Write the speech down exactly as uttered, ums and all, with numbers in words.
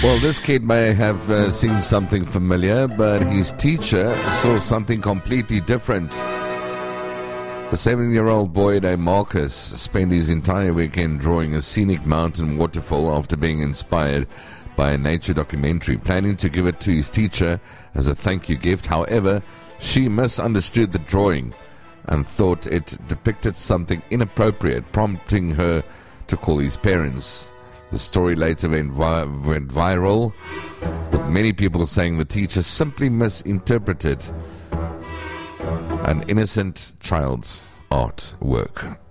Well, this kid may have uh, seen something familiar, but his teacher saw something completely different. A seven-year-old boy named Marcus spent his entire weekend drawing a scenic mountain waterfall after being inspired by a nature documentary, planning to give it to his teacher as a thank you gift. However, she misunderstood the drawing and thought it depicted something inappropriate, prompting her to call his parents. The story later went, vi- went viral, with many people saying the teacher simply misinterpreted an innocent child's artwork.